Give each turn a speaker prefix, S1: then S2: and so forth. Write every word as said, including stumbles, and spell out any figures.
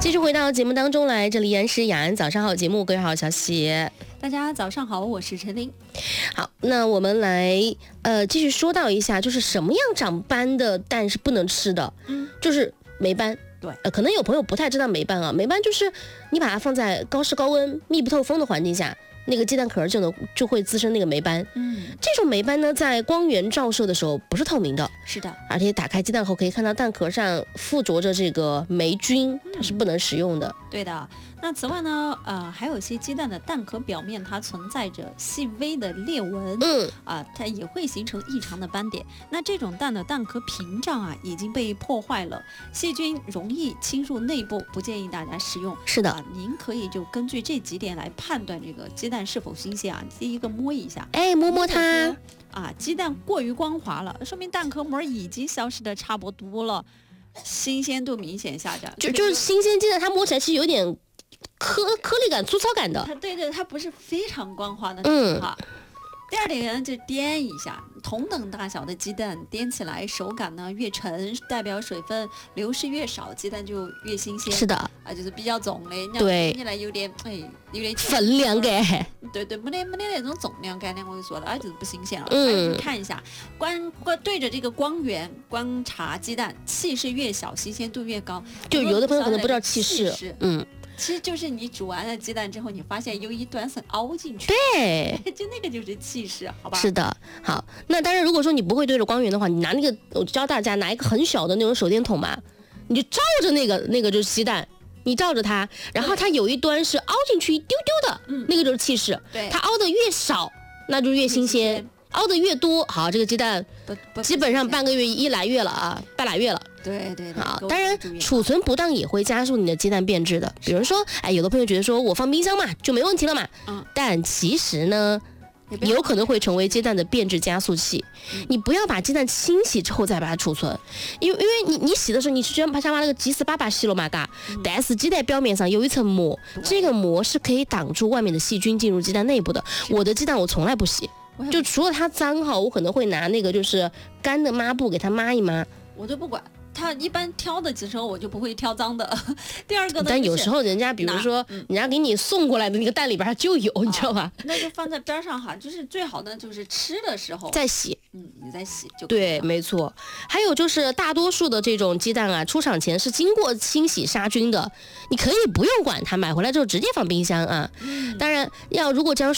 S1: 继续回到节目当中来，这里依然是雅安早上好节目，各位好，小喜。
S2: 大家早上好，我是陈琳。
S1: 好，那我们来呃继续说到一下，就是什么样长斑的蛋是不能吃的？嗯，就是霉斑。
S2: 对，
S1: 呃，可能有朋友不太知道霉斑啊，霉斑就是你把它放在高湿高温、密不透风的环境下，那个鸡蛋壳就能就会滋生那个霉斑。嗯，这种霉斑呢，在光源照射的时候不是透明的。
S2: 是的，
S1: 而且打开鸡蛋后可以看到蛋壳上附着着这个霉菌，它是不能食用的。嗯、
S2: 对的。那此外呢，呃，还有一些鸡蛋的蛋壳表面它存在着细微的裂纹，嗯，啊，它也会形成异常的斑点。那这种蛋的蛋壳屏障啊已经被破坏了，细菌容易侵入内部，不建议大家食用。
S1: 是的，
S2: 啊，您可以就根据这几点来判断这个鸡蛋是否新鲜啊。第一个摸一下，
S1: 哎，摸摸它。
S2: 啊，鸡蛋过于光滑了，说明蛋壳膜已经消失的差不多了，新鲜度明显下降。
S1: 就就是新鲜鸡蛋，它摸起来是有点颗颗粒感、粗糙感的。
S2: 它对对，它不是非常光滑的那种哈。嗯、第二点呢，就掂一下，同等大小的鸡蛋掂起来手感呢越沉，代表水分流失越少，鸡蛋就越新鲜。
S1: 是的，
S2: 啊，就是比较重的，
S1: 对，
S2: 听起来有点哎，有点
S1: 分量感。
S2: 对对，没得没得那种重量概念，我就说了，啊，就是不新鲜了。嗯，看一下，观观对着这个光源观察鸡蛋，气势越小，新鲜度越高。
S1: 就有的朋友可能不知道气势，嗯。
S2: 其实就是你煮完了鸡蛋之后，你发现有一端是凹进去，
S1: 对，
S2: 就那个就是气势，好吧？
S1: 是的，好。那当然，如果说你不会对着光源的话，你拿那个，我教大家拿一个很小的那种手电筒嘛，你就照着那个那个就是鸡蛋，你照着它，然后它有一端是凹进去一丢丢的，嗯，那个就是气势。
S2: 对，
S1: 它凹的越少，那就越新鲜；凹的越多，好，这个鸡蛋基本上半个月一来月了啊，半来月了。
S2: 对对对，
S1: 好，当然储存不当也会加速你的鸡蛋变质的。比如说，哎，有的朋友觉得说我放冰箱嘛就没问题了嘛，嗯，但其实呢，有可能会成为鸡蛋的变质加速器。嗯、你不要把鸡蛋清洗之后再把它储存，因为因为你你洗的时候你是把它把那个鸡丝粑粑洗了嘛嘎，嗯、但是鸡蛋表面上有一层膜，这个膜是可以挡住外面的细菌进入鸡蛋内部的。我的鸡蛋我从来不洗，就除了它脏哈，我可能会拿那个就是干的抹布给它抹一抹，
S2: 我都不管。他一般挑的时候我就不会挑脏的。第二个呢，
S1: 但有时候人家比如说、嗯、人家给你送过来的那个蛋里边它就有、啊、你知道吧，
S2: 那就放在边上哈，就是最好的就是吃的时候
S1: 再洗，
S2: 嗯，你再洗就可以了。
S1: 对，没错。还有就是大多数的这种鸡蛋啊，出厂前是经过清洗杀菌的，你可以不用管它，买回来之后直接放冰箱啊。嗯、当然要如果将